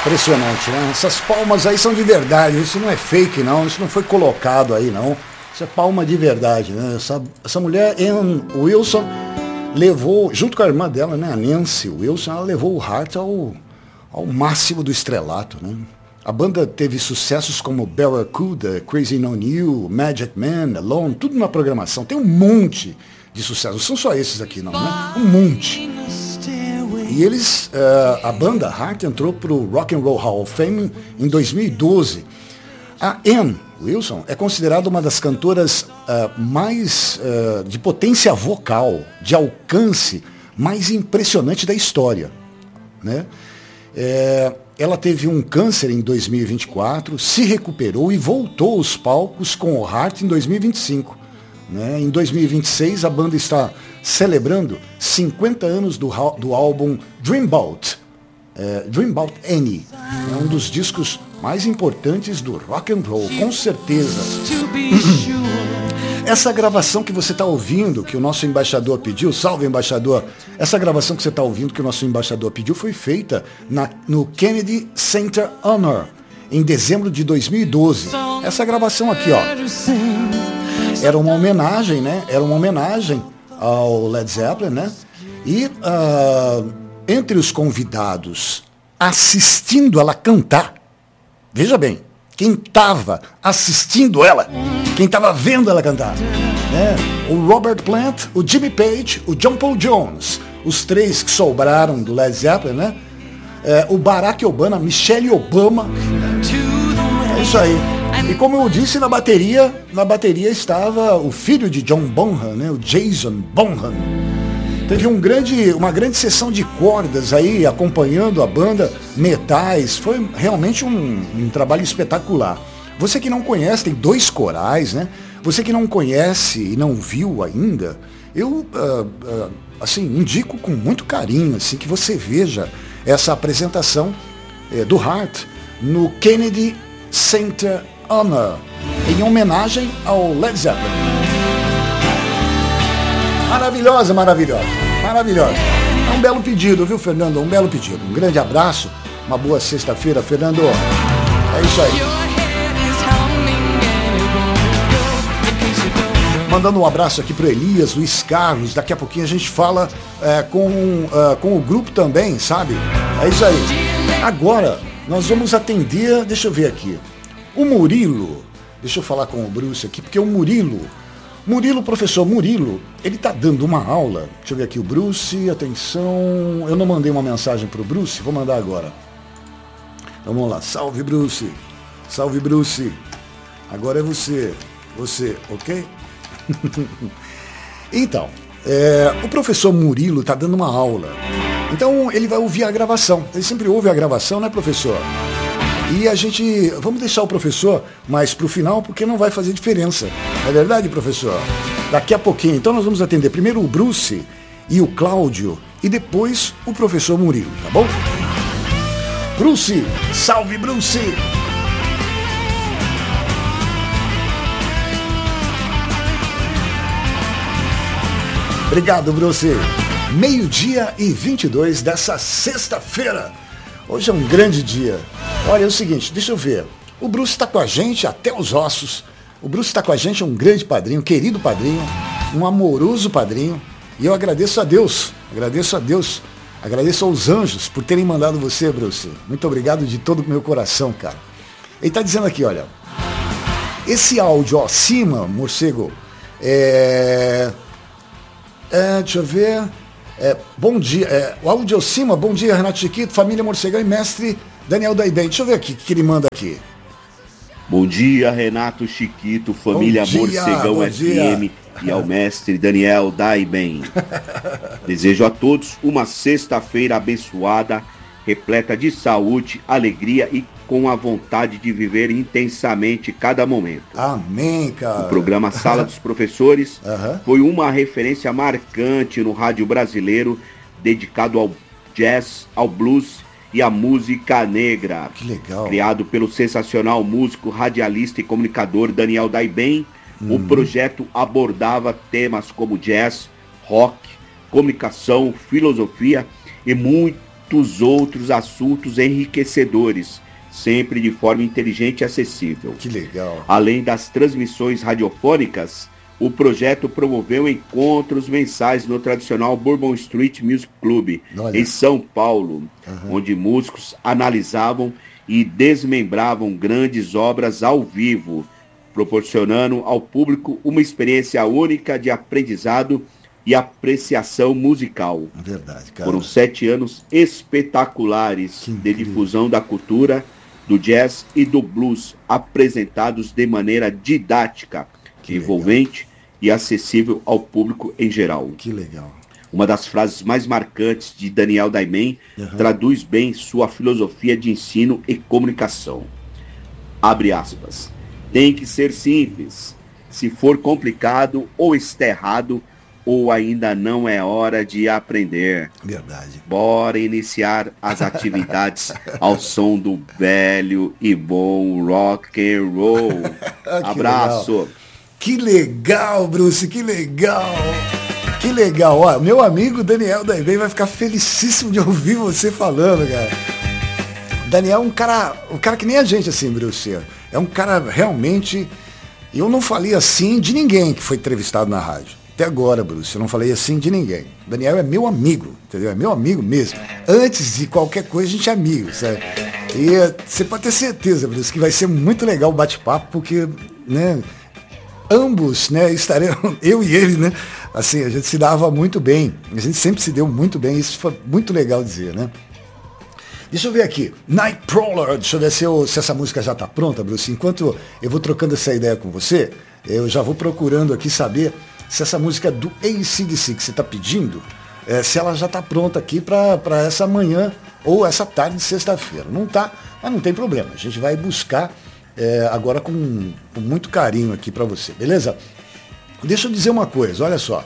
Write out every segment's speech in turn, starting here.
Impressionante, né? Essas palmas aí são de verdade, isso não é fake não, isso não foi colocado aí não. Isso é palma de verdade, né? Essa mulher, Ann Wilson, levou, junto com a irmã dela, né, a Nancy Wilson, ela levou o Heart ao máximo do estrelato, né? A banda teve sucessos como Barracuda, Crazy on You, Magic Man, Alone, tudo na programação. Tem um monte de sucessos, não são só esses aqui não, né? Um monte. E eles, a banda Heart entrou para o Rock and Roll Hall of Fame em 2012. A Ann Wilson é considerada uma das cantoras mais de potência vocal, de alcance mais impressionante da história, né? Ela teve um câncer em 2024, se recuperou e voltou aos palcos com o Heart em 2025. Né? Em 2026, a banda está celebrando 50 anos do álbum Dreamboat Annie. É um dos discos mais importantes do rock and roll, com certeza. Essa gravação que você está ouvindo, que o nosso embaixador pediu, salve embaixador, essa gravação que você está ouvindo, que o nosso embaixador pediu, foi feita no Kennedy Center Honor, em dezembro de 2012. Essa gravação aqui, ó, era uma homenagem, né? Era uma homenagem ao Led Zeppelin, né? E entre os convidados assistindo ela cantar, veja bem, quem estava assistindo ela, quem estava vendo ela cantar, né? O Robert Plant, o Jimmy Page, o John Paul Jones, os três que sobraram do Led Zeppelin, né? O Barack Obama, Michelle Obama, é isso aí. E como eu disse, na bateria estava o filho de John Bonham, né? O Jason Bonham. Teve uma grande sessão de cordas aí, acompanhando a banda, metais. Foi realmente um trabalho espetacular. Você que não conhece, tem 2 corais, né? Você que não conhece e não viu ainda, eu assim, indico com muito carinho assim, que você veja essa apresentação do Heart no Kennedy Center Honor, em homenagem ao Led Zeppelin. Maravilhosa, maravilhosa, maravilhosa. É um belo pedido, viu, Fernando? Um belo pedido. Um grande abraço, uma boa sexta-feira, Fernando. É isso aí. Mandando um abraço aqui pro Elias, Luiz Carlos. Daqui a pouquinho a gente fala com o grupo também, sabe? É isso aí. Agora, nós vamos atender, deixa eu ver aqui, o Murilo. Deixa eu falar com o Bruce aqui, porque o Murilo, professor Murilo, ele tá dando uma aula. Deixa eu ver aqui o Bruce, atenção. Eu não mandei uma mensagem pro Bruce, vou mandar agora. Vamos lá, salve Bruce. Salve Bruce. Agora é você, ok? Então, o professor Murilo tá dando uma aula. Então ele vai ouvir a gravação. Ele sempre ouve a gravação, né, professor? E vamos deixar o professor mais pro final, porque não vai fazer diferença. Não é verdade, professor? Daqui a pouquinho. Então nós vamos atender primeiro o Bruce e o Cláudio, e depois o professor Murilo, tá bom? Bruce, salve Bruce! Obrigado, Bruce. 12:22 dessa sexta-feira. Hoje é um grande dia. Olha, é o seguinte, deixa eu ver. O Bruce está com a gente até os ossos. O Bruce está com a gente, é um grande padrinho, querido padrinho, um amoroso padrinho. E eu agradeço a Deus, agradeço aos anjos por terem mandado você, Bruce. Muito obrigado de todo o meu coração, cara. Ele está dizendo aqui, olha, esse áudio, ó, cima, morcego, deixa eu ver. Bom dia, o áudio cima, bom dia, Renato Chiquito, família Morcegão e mestre Daniel Daibem. Deixa eu ver aqui o que ele manda aqui. Bom dia, Renato Chiquito, família Morcegão FM e ao mestre Daniel Daibem. Desejo a todos uma sexta-feira abençoada, repleta de saúde, alegria e com a vontade de viver intensamente cada momento. Amém, cara. O programa Sala dos Professores foi uma referência marcante no rádio brasileiro, dedicado ao jazz, ao blues e à música negra. Que legal. Criado pelo sensacional músico, radialista e comunicador Daniel Daibem, o projeto abordava temas como jazz, rock, comunicação, filosofia e muitos outros assuntos enriquecedores, sempre de forma inteligente e acessível. Que legal. Além das transmissões radiofônicas, o projeto promoveu encontros mensais no tradicional Bourbon Street Music Club, em São Paulo, onde músicos analisavam e desmembravam grandes obras ao vivo, proporcionando ao público uma experiência única de aprendizado e apreciação musical. Verdade, cara. Foram 7 anos espetaculares de difusão da cultura, do jazz e do blues, apresentados de maneira didática, envolvente e acessível ao público em geral. Que legal. Uma das frases mais marcantes de Daniel Daiben traduz bem sua filosofia de ensino e comunicação. Abre aspas. Tem que ser simples. Se for complicado, ou está errado, ou ainda não é hora de aprender. Verdade. Bora iniciar as atividades ao som do velho e bom rock and roll. Abraço. Legal. Que legal, Bruce, que legal. Que legal. Ó, meu amigo Daniel Daiben vai ficar felicíssimo de ouvir você falando, cara. Daniel é um cara que nem a gente, assim, Bruce. É um cara realmente... Eu não falei assim de ninguém que foi entrevistado na rádio. Até agora, Bruce, eu não falei assim de ninguém. Daniel é meu amigo, entendeu? É meu amigo mesmo. Antes de qualquer coisa, a gente é amigo, sabe? E você pode ter certeza, Bruce, que vai ser muito legal o bate-papo, porque, né... Ambos, né, estaremos, eu e ele, né, assim, a gente se dava muito bem, a gente sempre se deu muito bem, isso foi muito legal dizer, né. Deixa eu ver aqui, Nightcrawler, deixa eu ver se essa música já tá pronta, Bruce, enquanto eu vou trocando essa ideia com você, eu já vou procurando aqui saber se essa música do AC/DC que você tá pedindo, se ela já tá pronta aqui para essa manhã ou essa tarde de sexta-feira. Não tá, mas não tem problema, a gente vai buscar agora com muito carinho aqui para você, beleza? Deixa eu dizer uma coisa, olha só.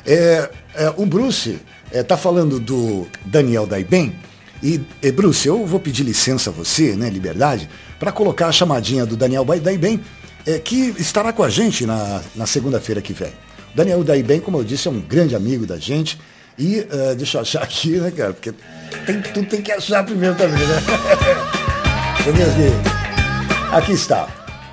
O Bruce tá falando do Daniel Daiben e Bruce, eu vou pedir licença a você, né, liberdade, para colocar a chamadinha do Daniel Daiben, que estará com a gente na segunda-feira que vem. O Daniel Daiben, como eu disse, é um grande amigo da gente e deixa eu achar aqui, né, cara, porque tudo tem que achar primeiro também, né? Aqui está.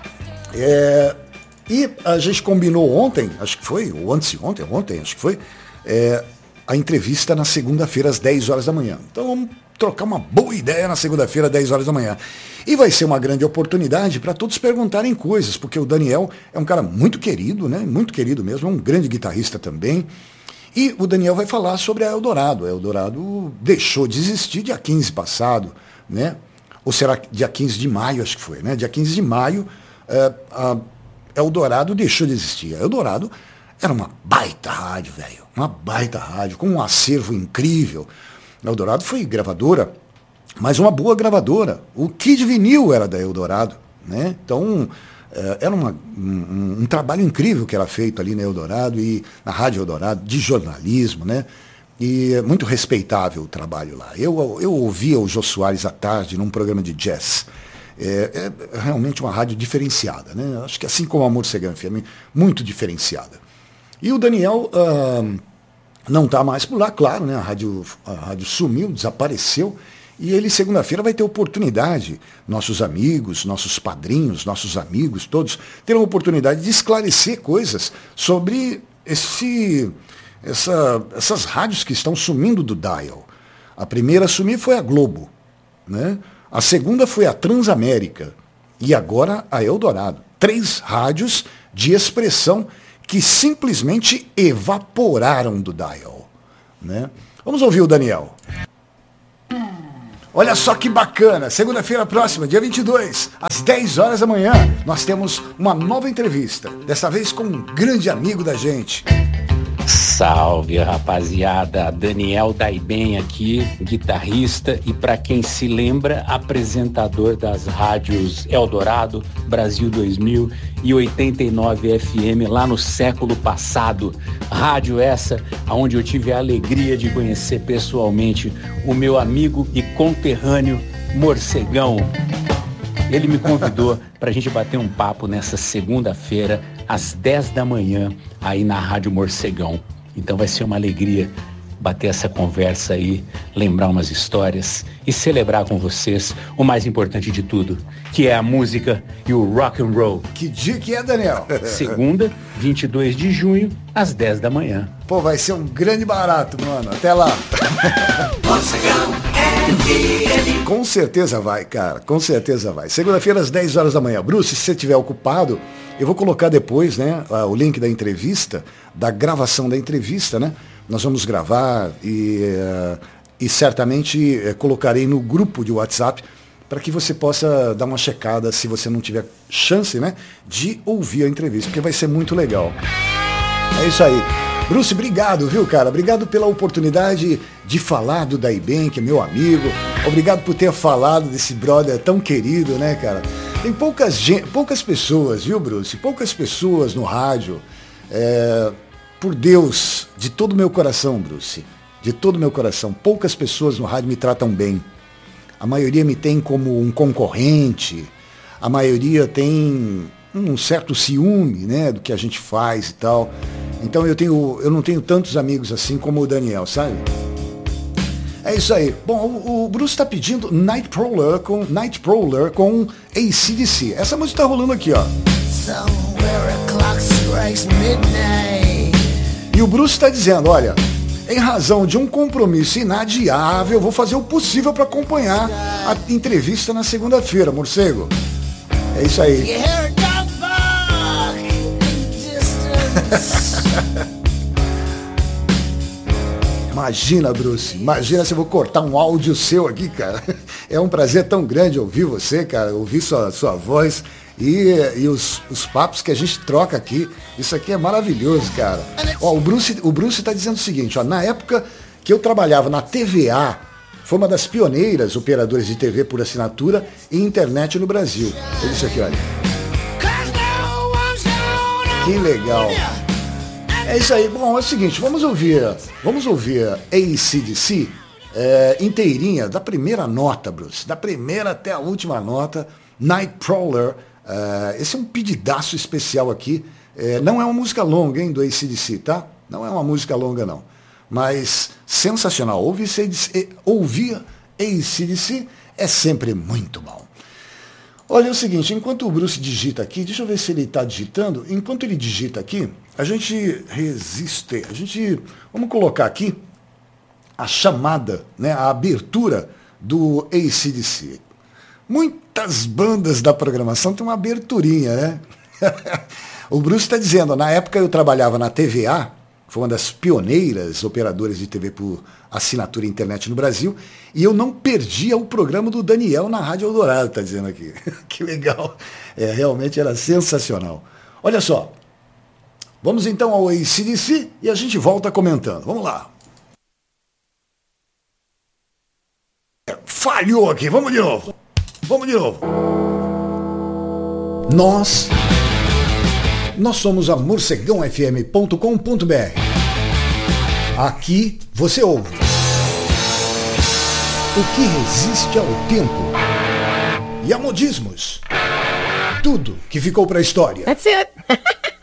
E a gente combinou ontem, acho que foi, ou antes de ontem, acho que foi, a entrevista na segunda-feira às 10 horas da manhã. Então vamos trocar uma boa ideia na segunda-feira às 10 horas da manhã. E vai ser uma grande oportunidade para todos perguntarem coisas, porque o Daniel é um cara muito querido, né? Muito querido mesmo, é um grande guitarrista também. E o Daniel vai falar sobre a Eldorado. A Eldorado deixou de existir dia 15 passado, né? Ou será dia 15 de maio, acho que foi, né? Dia 15 de maio, a Eldorado deixou de existir. A Eldorado era uma baita rádio, velho. Uma baita rádio, com um acervo incrível. A Eldorado foi gravadora, mas uma boa gravadora. O Kid Vinil era da Eldorado, né? Então, era um trabalho incrível que era feito ali na Eldorado e na Rádio Eldorado, de jornalismo, né? E é muito respeitável o trabalho lá. Eu ouvia o Jô Soares à tarde num programa de jazz. É realmente uma rádio diferenciada, né? Acho que assim como a Morcegão FM, muito diferenciada. E o Daniel não está mais por lá, claro, né? A rádio sumiu, desapareceu. E ele, segunda-feira, vai ter oportunidade, nossos amigos, nossos padrinhos, nossos amigos, todos, terão oportunidade de esclarecer coisas sobre essas rádios que estão sumindo do dial. A primeira a sumir foi a Globo, né? A segunda foi a Transamérica e agora a Eldorado. 3 rádios de expressão que simplesmente evaporaram do dial, né? Vamos ouvir o Daniel. Olha só que bacana, segunda-feira próxima, dia 22, às 10 horas da manhã, nós temos uma nova entrevista, dessa vez com um grande amigo da gente. Salve, rapaziada, Daniel Daiben aqui, guitarrista e, para quem se lembra, apresentador das rádios Eldorado, Brasil 2000 e 89 FM lá no século passado. Rádio essa onde eu tive a alegria de conhecer pessoalmente o meu amigo e conterrâneo Morcegão. Ele me convidou para a gente bater um papo nessa segunda-feira, às 10 da manhã, aí na Rádio Morcegão. Então vai ser uma alegria bater essa conversa aí, lembrar umas histórias e celebrar com vocês o mais importante de tudo, que é a música e o rock and roll. Que dia que é, Daniel? Segunda, 22 de junho, às 10 da manhã. Pô, vai ser um grande barato, mano. Até lá. Com certeza vai, cara. Com certeza vai. Segunda-feira, às 10 horas da manhã. Bruce, se você estiver ocupado, eu vou colocar depois, né, o link da entrevista, da gravação da entrevista, né? Nós vamos gravar e certamente colocarei no grupo de WhatsApp para que você possa dar uma checada se você não tiver chance, né, de ouvir a entrevista, porque vai ser muito legal. É isso aí. Bruce, obrigado, viu, cara? Obrigado pela oportunidade de falar do Daiben, que é meu amigo. Obrigado por ter falado desse brother tão querido, né, cara? Tem poucas pessoas, viu, Bruce? Poucas pessoas no rádio. Por Deus, de todo o meu coração, Bruce. De todo o meu coração. Poucas pessoas no rádio me tratam bem. A maioria me tem como um concorrente. A maioria tem um certo ciúme, né, do que a gente faz e tal. Então eu não tenho tantos amigos assim como o Daniel, sabe? É isso aí. Bom, o Bruce está pedindo Nightcrawler com AC/DC. Essa música tá rolando aqui, ó. E o Bruce está dizendo, olha, em razão de um compromisso inadiável, eu vou fazer o possível para acompanhar a entrevista na segunda-feira, morcego. É isso aí. Imagina, Bruce, imagina se eu vou cortar um áudio seu aqui, cara. É um prazer tão grande ouvir você, cara, ouvir sua voz e os papos que a gente troca aqui. Isso aqui é maravilhoso, cara. Ó, o Bruce tá dizendo o seguinte, ó, na época que eu trabalhava na TVA, foi uma das pioneiras operadoras de TV por assinatura e internet no Brasil. Olha isso aqui, olha. Que legal. É isso aí. Bom, é o seguinte, vamos ouvir AC/DC inteirinha, da primeira nota, Bruce, da primeira até a última nota, Nightcrawler. Esse é um pedidaço especial aqui. Não é uma música longa, hein, do AC/DC, tá? Não é uma música longa, não. Mas sensacional. Ouvir AC/DC é sempre muito bom. Olha, é o seguinte, enquanto o Bruce digita aqui, deixa eu ver se ele está digitando. Enquanto ele digita aqui, a gente vamos colocar aqui a chamada, né, a abertura do AC/DC. Muitas bandas da programação têm uma aberturinha, né? O Bruce está dizendo, na época eu trabalhava na TVA, foi uma das pioneiras operadoras de TV por assinatura internet no Brasil, e eu não perdia o programa do Daniel na Rádio Eldorado, está dizendo aqui. Que legal. Realmente era sensacional. Olha só. Vamos então ao AC/DC e a gente volta comentando. Vamos lá. Falhou aqui. Vamos de novo. Nós somos a morcegãofm.com.br. Aqui você ouve o que resiste ao tempo e a modismos. Tudo que ficou para a história. That's it.